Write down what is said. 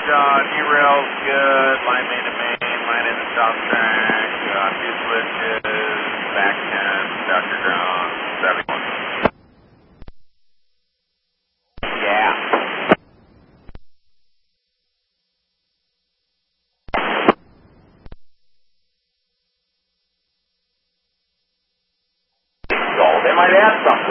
derail's good, line main to main, line in the south track, two switches, back 10, Dr. Ground, 71. Yeah. They might add something.